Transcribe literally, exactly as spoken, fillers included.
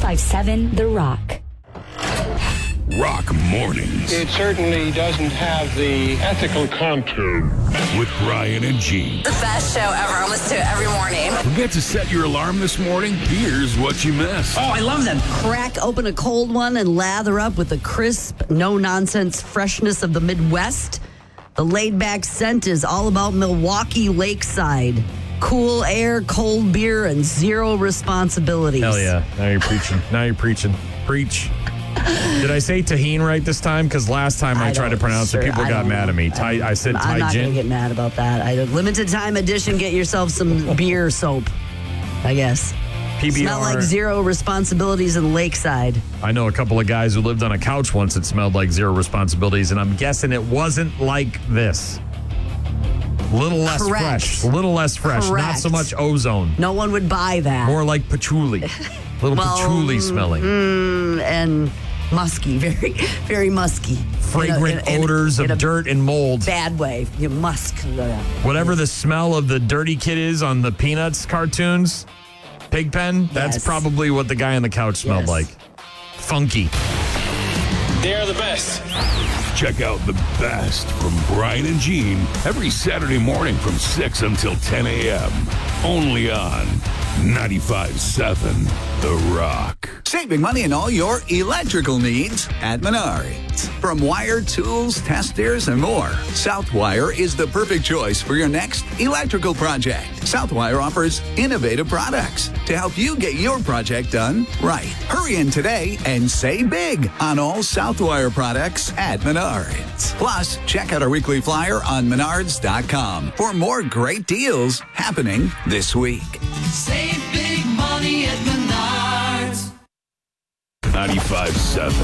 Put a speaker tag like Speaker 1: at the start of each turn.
Speaker 1: ninety-five seven The Rock.
Speaker 2: Rock Mornings.
Speaker 3: It certainly doesn't have the ethical contour.
Speaker 2: With Brian and Gene.
Speaker 4: The best show ever. I listen to it every morning.
Speaker 2: Forget to set your alarm this morning? Here's what you missed.
Speaker 5: Oh, I love them.
Speaker 6: Crack open a cold one and lather up with the crisp, no-nonsense freshness of the Midwest. The laid-back scent is all about Milwaukee Lakeside. Cool air, cold beer, and zero responsibilities.
Speaker 5: Hell yeah. Now you're preaching. Now you're preaching. Preach. Did I say Tajin right this time? Because last time I,
Speaker 6: I
Speaker 5: tried to pronounce
Speaker 6: sure,
Speaker 5: it, people
Speaker 6: I
Speaker 5: got mad
Speaker 6: know.
Speaker 5: at me. Ty, I said
Speaker 6: I'm not going to
Speaker 5: Tajin.
Speaker 6: get mad about that. I limited time edition. Get yourself some beer soap, I guess.
Speaker 5: P B R.
Speaker 6: Smell like zero responsibilities in Lakeside.
Speaker 5: I know a couple of guys who lived on a couch once that smelled like zero responsibilities, and I'm guessing it wasn't like this. A little less
Speaker 6: Correct.
Speaker 5: fresh. A little less fresh.
Speaker 6: Correct.
Speaker 5: Not so much ozone.
Speaker 6: No one would buy that.
Speaker 5: More like patchouli. A little
Speaker 6: Well,
Speaker 5: patchouli smelling.
Speaker 6: Mm, and musky, very, very musky.
Speaker 5: Fragrant
Speaker 6: In a- in a-
Speaker 5: odors
Speaker 6: in
Speaker 5: of
Speaker 6: a
Speaker 5: dirt and mold.
Speaker 6: Bad way. You musk.
Speaker 5: Whatever the smell of the dirty kid is on the Peanuts cartoons, Pigpen, that's
Speaker 6: Yes.
Speaker 5: probably what the guy on the couch smelled
Speaker 6: Yes.
Speaker 5: like. Funky.
Speaker 3: They're the best.
Speaker 2: Check out the best from Brian and Gene every Saturday morning from six until ten a.m. Only on ninety-five seven The Rock.
Speaker 7: Saving money on all your electrical needs at Menards. From wire, tools, testers, and more, Southwire is the perfect choice for your next electrical project. Southwire offers innovative products to help you get your project done right. Hurry in today and save big on all Southwire products at Menards. Plus, check out our weekly flyer on menards dot com for more great deals happening this week.
Speaker 8: Save big money at Menards.
Speaker 2: ninety-five seven